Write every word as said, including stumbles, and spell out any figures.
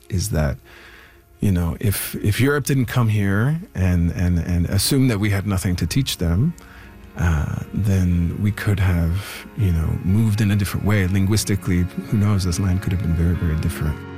is that, you know, if if Europe didn't come here and and and assume that we had nothing to teach them, uh, then we could have, you know, moved in a different way linguistically. Who knows? This land could have been very, very different.